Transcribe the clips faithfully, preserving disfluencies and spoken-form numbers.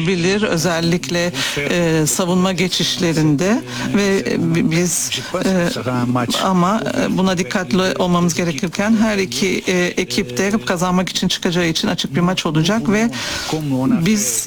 olabilir, özellikle e, savunma geçişlerinde ve biz e, ama buna dikkatli olmamız gerekirken her iki e, ekip de kazanmak için çıkacağı için açık bir maç olacak ve biz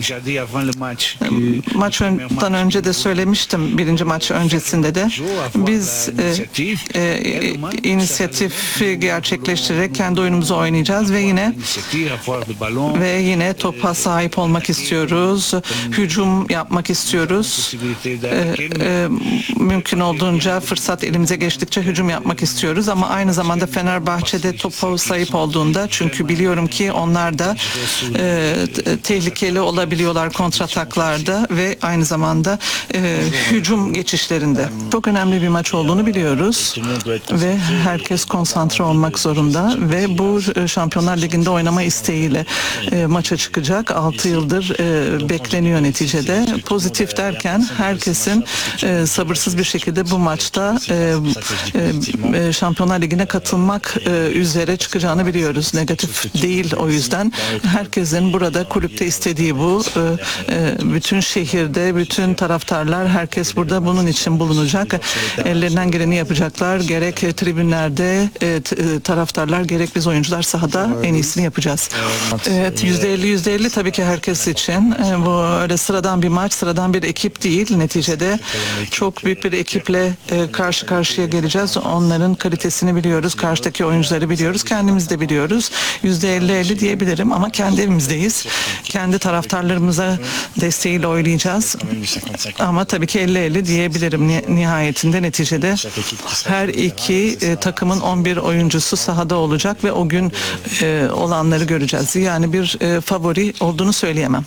maçtan önce de söylemiştim, birinci maç öncesinde de biz e, e, inisiyatifi gerçekleştirerek kendi oyunumuzu oynayacağız ve yine ve yine topa sahip olmak istiyoruz, hücum yapmak istiyoruz, e, e, mümkün olduğunca fırsat elimize geçtikçe hücum yapmak istiyoruz ama aynı zamanda Fenerbahçe'de topa sahip olduğunda, çünkü biliyorum ki onlar da e, tehlikeli olabilir biliyorlar kontrataklarda ve aynı zamanda e, hücum geçişlerinde. Çok önemli bir maç olduğunu biliyoruz ve herkes konsantre olmak zorunda ve bu e, Şampiyonlar Ligi'nde oynama isteğiyle e, maça çıkacak. altı yıldır e, bekleniyor neticede. Pozitif derken herkesin e, sabırsız bir şekilde bu maçta e, e, Şampiyonlar Ligi'ne katılmak e, üzere çıkacağını biliyoruz. Negatif değil o yüzden. Herkesin burada kulüpte istediği bu. Bütün şehirde, bütün taraftarlar, herkes burada bunun için bulunacak. Ellerinden geleni yapacaklar. Gerek tribünlerde taraftarlar, gerek biz oyuncular sahada en iyisini yapacağız. Evet, yüzde elli yüzde elli tabii ki herkes için. Bu öyle sıradan bir maç, sıradan bir ekip değil. Neticede çok büyük bir ekiple karşı karşıya geleceğiz. Onların kalitesini biliyoruz. Karşıdaki oyuncuları biliyoruz. Kendimiz de biliyoruz. yüzde elli elli diyebilirim ama kendi evimizdeyiz. Kendi taraftarlarımıza desteğiyle oynayacağız. Ama tabii ki elli elli diyebilirim. Nihayetinde neticede her iki e, takımın on bir oyuncusu sahada olacak ve o gün e, olanları göreceğiz. Yani bir e, favori olduğunu söyleyemem.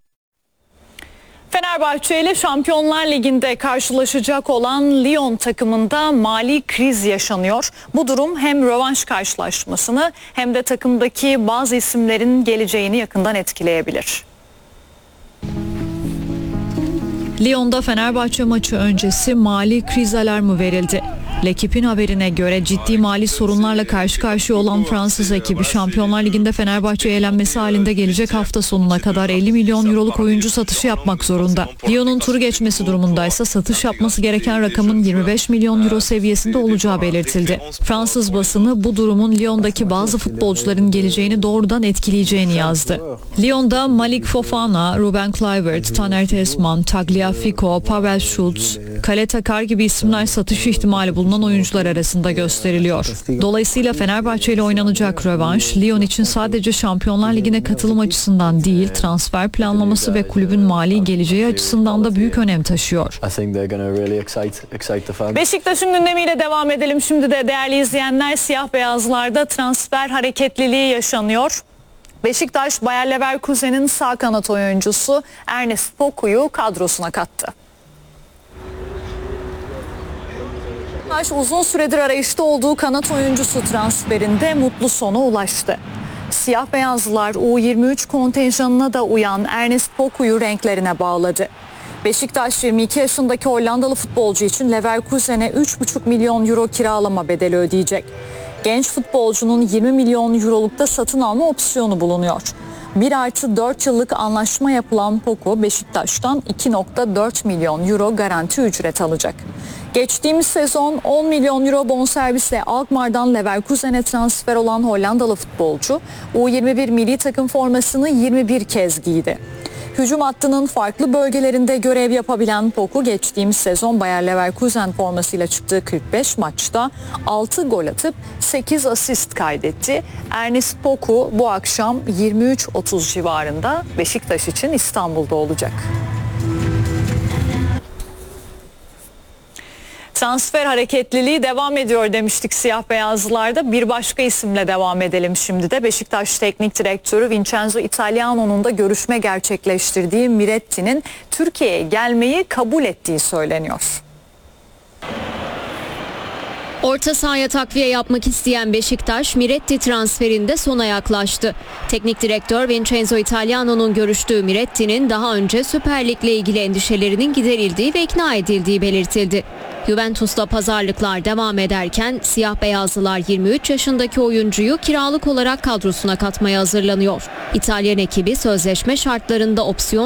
Fenerbahçe ile Şampiyonlar Ligi'nde karşılaşacak olan Lyon takımında mali kriz yaşanıyor. Bu durum hem rövanş karşılaşmasını hem de takımdaki bazı isimlerin geleceğini yakından etkileyebilir. Lyon'da Fenerbahçe maçı öncesi mali kriz alarmı verildi. L'Equipe'in haberine göre ciddi mali sorunlarla karşı karşıya olan Fransız ekibi Şampiyonlar Ligi'nde Fenerbahçe'ye elenmesi halinde gelecek hafta sonuna kadar elli milyon euroluk oyuncu satışı yapmak zorunda. Lyon'un turu geçmesi durumundaysa satış yapması gereken rakamın yirmi beş milyon euro seviyesinde olacağı belirtildi. Fransız basını bu durumun Lyon'daki bazı futbolcuların geleceğini doğrudan etkileyeceğini yazdı. Lyon'da Malik Fofana, Ruben Kluivert, Taner Tessmann, Tagliafico, Pavel Schulz, Kale Takar gibi isimler satış ihtimali bulunan oyuncular arasında gösteriliyor. Dolayısıyla Fenerbahçe ile oynanacak rövanş, Lyon için sadece Şampiyonlar Ligi'ne katılım açısından değil, transfer planlaması ve kulübün mali geleceği açısından da büyük önem taşıyor. Beşiktaş'ın gündemiyle devam edelim. Şimdi de değerli izleyenler, siyah beyazlarda transfer hareketliliği yaşanıyor. Beşiktaş, Bayer Leverkusen'in sağ kanat oyuncusu Ernest Poku'yu kadrosuna kattı. Beşiktaş uzun süredir arayışta olduğu kanat oyuncusu transferinde mutlu sona ulaştı. Siyah beyazlılar U yirmi üç kontenjanına da uyan Ernest Poku'yu renklerine bağladı. Beşiktaş yirmi iki yaşındaki Hollandalı futbolcu için Leverkusen'e üç buçuk milyon euro kiralama bedeli ödeyecek. Genç futbolcunun yirmi milyon eurolukta satın alma opsiyonu bulunuyor. bir artı dört yıllık anlaşma yapılan Poku, Beşiktaş'tan iki nokta dört milyon euro garanti ücret alacak. Geçtiğimiz sezon on milyon euro bonservisle Alkmaar'dan Leverkusen'e transfer olan Hollandalı futbolcu U yirmi bir milli takım formasını yirmi bir kez giydi. Hücum hattının farklı bölgelerinde görev yapabilen Poku, geçtiğimiz sezon Bayer Leverkusen formasıyla çıktığı kırk beş maçta altı gol atıp sekiz asist kaydetti. Ernest Poku bu akşam yirmi üç otuz civarında Beşiktaş için İstanbul'da olacak. Transfer hareketliliği devam ediyor demiştik siyah beyazlılarda. Bir başka isimle devam edelim şimdi de. Beşiktaş Teknik Direktörü Vincenzo Italiano'nun da görüşme gerçekleştirdiği Miretti'nin Türkiye'ye gelmeyi kabul ettiği söyleniyor. Orta sahaya takviye yapmak isteyen Beşiktaş, Miretti transferinde sona yaklaştı. Teknik direktör Vincenzo Italiano'nun görüştüğü Miretti'nin daha önce Süper Lig'le ilgili endişelerinin giderildiği ve ikna edildiği belirtildi. Juventus'ta pazarlıklar devam ederken siyah beyazlılar yirmi üç yaşındaki oyuncuyu kiralık olarak kadrosuna katmaya hazırlanıyor. İtalyan ekibi sözleşme şartlarında opsiyon